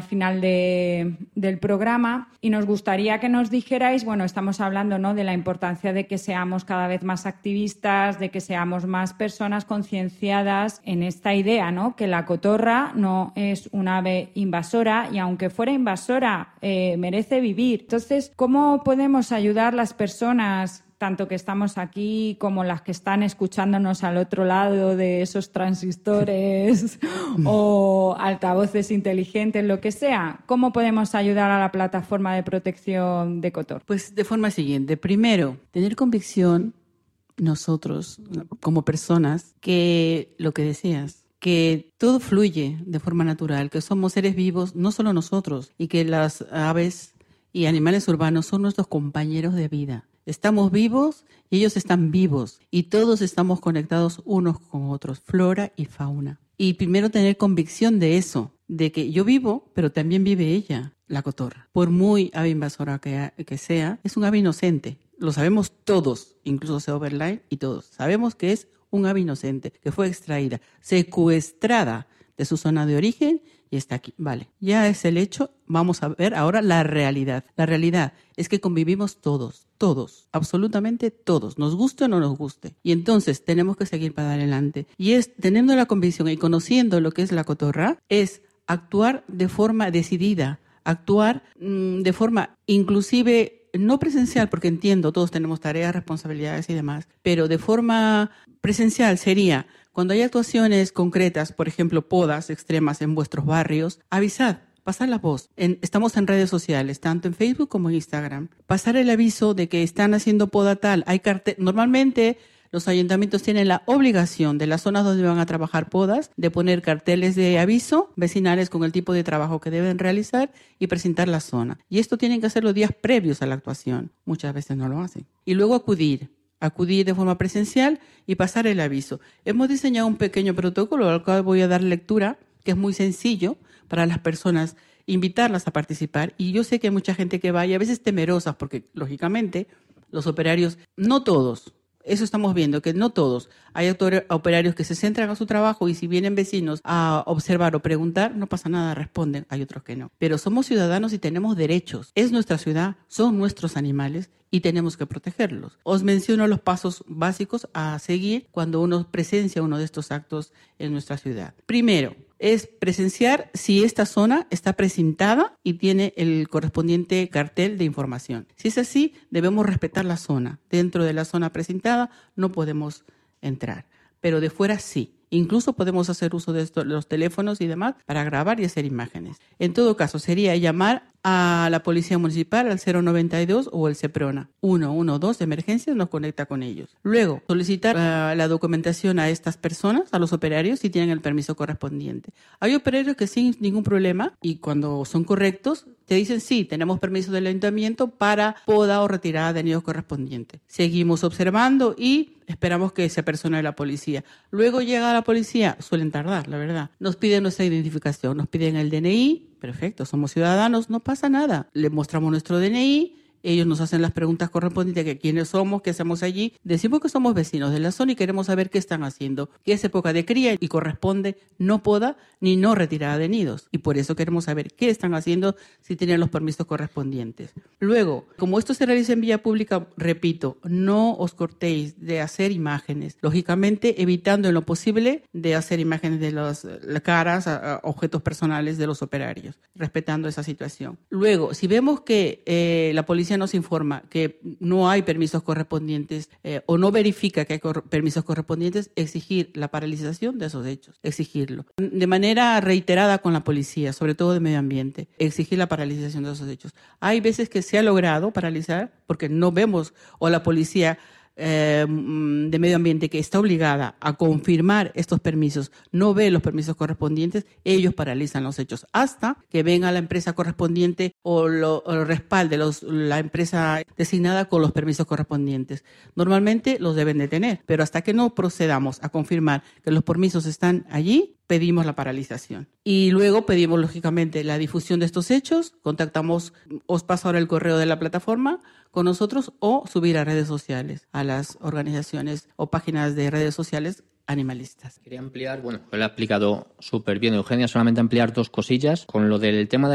final del programa y nos gustaría que nos dijerais, bueno, estamos hablando, ¿no?, de la importancia de que seamos cada vez más activistas, de que seamos más personas concienciadas en esta idea, ¿no?, que la cotorra no es un ave invasora y aunque fuera invasora merece vivir. Entonces, ¿cómo podemos ayudar las personas, tanto que estamos aquí como las que están escuchándonos al otro lado de esos transistores o altavoces inteligentes, lo que sea? ¿Cómo podemos ayudar a la plataforma de protección de Cotor? Pues de forma siguiente. Primero, tener convicción nosotros como personas que lo que decías, que todo fluye de forma natural, que somos seres vivos, no solo nosotros, y que las aves y animales urbanos son nuestros compañeros de vida. Estamos vivos y ellos están vivos y todos estamos conectados unos con otros, flora y fauna. Y primero tener convicción de eso, de que yo vivo, pero también vive ella, la cotorra. Por muy ave invasora que sea, es un ave inocente. Lo sabemos todos, incluso Seoverline y todos. Sabemos que es un ave inocente, que fue extraída, secuestrada de su zona de origen y está aquí. Vale, ya es el hecho. Vamos a ver ahora la realidad. La realidad es que convivimos todos, absolutamente todos, nos guste o no nos guste. Y entonces tenemos que seguir para adelante. Y es teniendo la convicción y conociendo lo que es la cotorra, es actuar de forma decidida, actuar de forma inclusive no presencial, porque entiendo, todos tenemos tareas, responsabilidades y demás, pero de forma presencial sería cuando hay actuaciones concretas, por ejemplo, podas extremas en vuestros barrios, avisad. Pasar la voz. Estamos en redes sociales, tanto en Facebook como en Instagram. Pasar el aviso de que están haciendo poda tal. Hay normalmente los ayuntamientos tienen la obligación de las zonas donde van a trabajar podas de poner carteles de aviso vecinales con el tipo de trabajo que deben realizar y presentar la zona. Y esto tienen que hacerlo días previos a la actuación. Muchas veces no lo hacen. Y luego acudir de forma presencial y pasar el aviso. Hemos diseñado un pequeño protocolo al cual voy a dar lectura, que es muy sencillo para las personas, invitarlas a participar. Y yo sé que hay mucha gente que va y a veces temerosas, porque lógicamente los operarios, no todos, eso estamos viendo, que no todos, hay operarios que se centran a su trabajo y si vienen vecinos a observar o preguntar, no pasa nada, responden, hay otros que no. Pero somos ciudadanos y tenemos derechos, es nuestra ciudad, son nuestros animales y tenemos que protegerlos. Os menciono los pasos básicos a seguir cuando uno presencia uno de estos actos en nuestra ciudad. Primero, es presenciar si esta zona está precintada y tiene el correspondiente cartel de información. Si es así, debemos respetar la zona. Dentro de la zona precintada no podemos entrar, pero de fuera sí. Incluso podemos hacer uso de los teléfonos y demás para grabar y hacer imágenes. En todo caso, sería llamar a la Policía Municipal al 092 o el CEPRONA. 112 emergencias nos conecta con ellos. Luego, solicitar la documentación a estas personas, a los operarios, si tienen el permiso correspondiente. Hay operarios que sin ningún problema y cuando son correctos, te dicen sí, tenemos permiso del ayuntamiento para poda o retirada de nidos correspondiente. Seguimos observando y esperamos que se apersone la policía. Luego llega la policía, suelen tardar, la verdad. Nos piden nuestra identificación, nos piden el DNI, perfecto, somos ciudadanos, no pasa nada. Le mostramos nuestro DNI, ellos nos hacen las preguntas correspondientes, que quiénes somos, qué hacemos allí. Decimos que somos vecinos de la zona y queremos saber qué están haciendo, que es época de cría y corresponde no poda ni no retirada de nidos. Y por eso queremos saber qué están haciendo, si tienen los permisos correspondientes. Luego, como esto se realiza en vía pública, repito, no os cortéis de hacer imágenes. Lógicamente, evitando en lo posible de hacer imágenes de las caras, objetos personales de los operarios, respetando esa situación. Luego, si vemos que la policía nos informa que no hay permisos correspondientes o no verifica que hay permisos correspondientes, exigir la paralización de esos hechos, exigirlo. De manera reiterada con la policía, sobre todo de medio ambiente, exigir la paralización de esos hechos. Hay veces que se ha logrado paralizar porque no vemos o la policía de medio ambiente que está obligada a confirmar estos permisos, no ve los permisos correspondientes, ellos paralizan los hechos hasta que venga la empresa correspondiente o lo respalde la empresa designada con los permisos correspondientes. Normalmente los deben de tener, pero hasta que no procedamos a confirmar que los permisos están allí, pedimos la paralización. Y luego pedimos, lógicamente, la difusión de estos hechos, contactamos, os paso ahora el correo de la plataforma con nosotros o subir a redes sociales, a las organizaciones o páginas de redes sociales animalistas. Quería ampliar, bueno, lo ha explicado súper bien Eugenia, solamente ampliar dos cosillas con lo del tema de